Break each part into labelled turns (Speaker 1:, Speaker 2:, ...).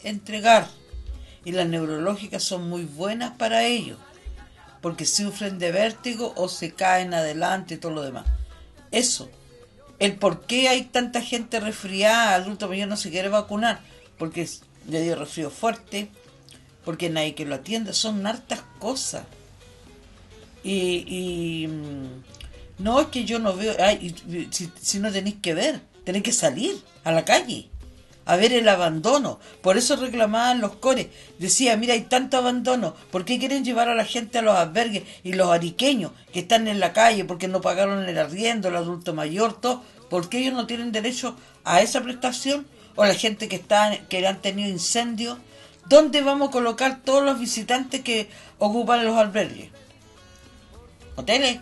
Speaker 1: entregar. Y las neurológicas son muy buenas para ello, porque sufren de vértigo o se caen adelante y todo lo demás. Eso, el por qué hay tanta gente resfriada, adulto mayor no se quiere vacunar, porque le dio resfrío fuerte, porque nadie que lo atienda, son hartas cosas. No es que yo no veo, si no tenéis que ver, tenéis que salir a la calle a ver el abandono. Por eso reclamaban los cores, decía, mira, hay tanto abandono, ¿por qué quieren llevar a la gente a los albergues? Y los ariqueños que están en la calle porque no pagaron el arriendo, el adulto mayor, todo, ¿por qué ellos no tienen derecho a esa prestación? O la gente que han tenido incendios. ¿Dónde vamos a colocar todos los visitantes que ocupan los albergues? ¿Hoteles?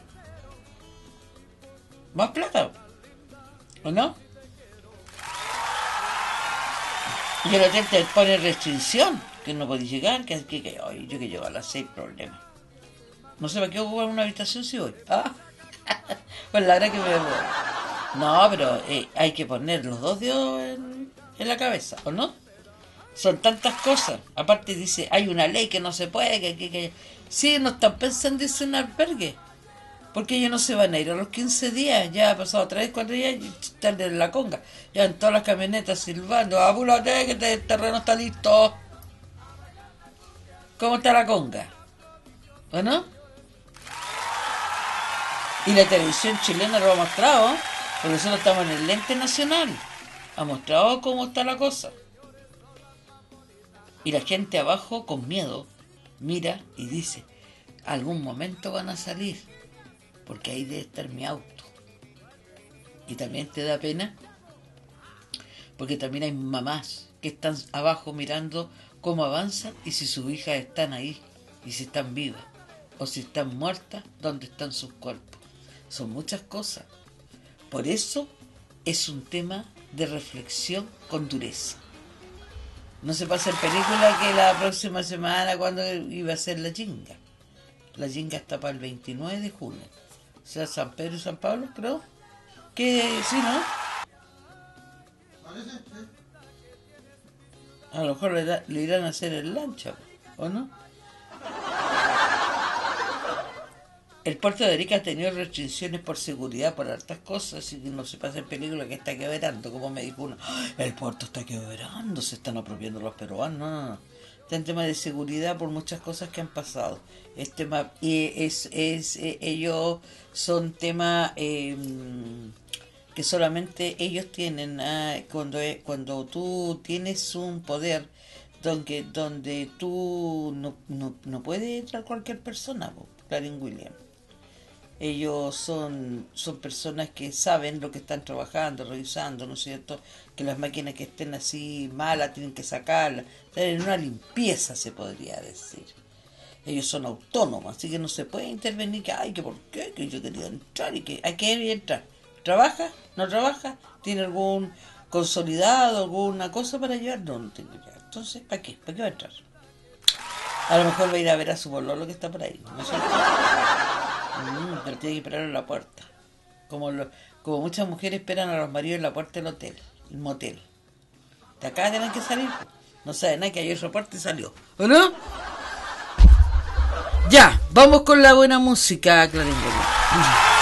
Speaker 1: ¿Más plata? ¿O no? Y el hotel te pone restricción, que no podéis llegar, yo que llego a las 6, problemas. No sé para qué ocupar una habitación si voy. Pues la verdad que me voy. No, pero hay que poner los dos dedos en la cabeza, ¿o no? Son tantas cosas. Aparte dice, hay una ley que no se puede, que... Sí, no están pensando en irse a un albergue, porque ellos no se van a ir a los 15 días. Ya ha pasado 3, 4 días y están en la conga. Ya en todas las camionetas silbando, apúrate que el terreno está listo. ¿Cómo está la conga? ¿O no? Y la televisión chilena lo ha mostrado, porque nosotros estamos en el lente nacional. Ha mostrado cómo está la cosa. Y la gente abajo, con miedo, mira y dice, algún momento van a salir, porque ahí debe estar mi auto. Y también te da pena, porque también hay mamás que están abajo mirando cómo avanzan y si sus hijas están ahí, y si están vivas, o si están muertas, dónde están sus cuerpos. Son muchas cosas. Por eso es un tema de reflexión con dureza. No se pasa en película que la próxima semana cuando iba a ser la Yinga. La Yinga está para el 29 de junio. O sea, San Pedro y San Pablo, creo. Que sí, ¿no? A lo mejor le irán a hacer en lancha, ¿o no? El puerto de Arica ha tenido restricciones por seguridad, por hartas cosas, así que no se pasa en película que está quebrando, como me dijo uno. El puerto está quebrando, se están apropiando los peruanos. No. Está en tema de seguridad por muchas cosas que han pasado. Ellos son temas que solamente ellos tienen. Cuando tú tienes un poder donde tú no puede entrar cualquier persona, Clarín William. Ellos son personas que saben lo que están trabajando, revisando, ¿no es cierto? Que las máquinas que estén así malas tienen que sacarlas. Están en una limpieza, se podría decir. Ellos son autónomos, así que no se puede intervenir que por qué, que yo quería entrar y que hay que entrar. ¿Trabaja? ¿No trabaja? ¿Tiene algún consolidado, alguna cosa para llevar? No tengo ya. Entonces, ¿para qué? ¿Para qué va a entrar? A lo mejor va a ir a ver a su bololo que está por ahí, ¿no es cierto? Pero tiene que esperar en la puerta. Como muchas mujeres esperan a los maridos en la puerta del hotel, el motel. De acá tienen que salir. No saben nada que hay otra puerta y salió. ¿O no? Ya, vamos con la buena música, Clarín.